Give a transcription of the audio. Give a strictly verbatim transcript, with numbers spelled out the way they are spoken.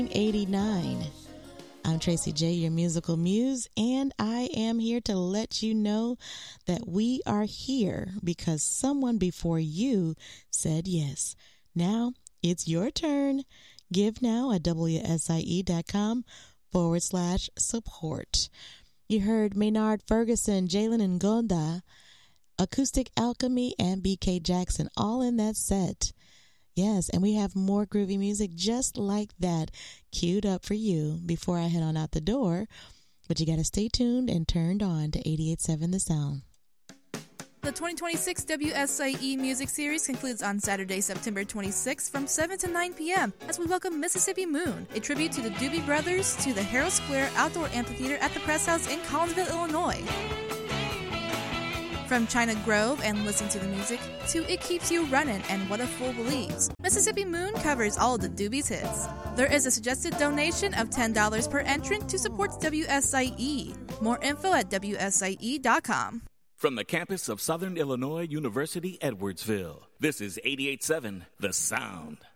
eighty-nine. I'm Tracy J, your musical muse, and I am here to let you know that we are here because someone before you said yes. Now it's your turn. Give now at wsie.com forward slash support. You heard Maynard Ferguson, Jalen Ngonda, Acoustic Alchemy, and B K Jackson all in that set. Yes, and we have more groovy music just like that queued up for you before I head on out the door. But you got to stay tuned and turned on to eighty-eight point seven The Sound. The twenty twenty-six W S I E Music Series concludes on Saturday, September twenty-sixth from seven to nine p.m. as we welcome Mississippi Moon, a tribute to the Doobie Brothers, to the Harrow Square Outdoor Amphitheater at the Press House in Collinsville, Illinois. From China Grove and Listen to the Music to It Keeps You Runnin' and What a Fool Believes, Mississippi Moon covers all of the Doobies hits. There is a suggested donation of ten dollars per entrant to support W S I E. More info at W S I E dot com. From the campus of Southern Illinois University, Edwardsville, this is eighty-eight point seven The Sound.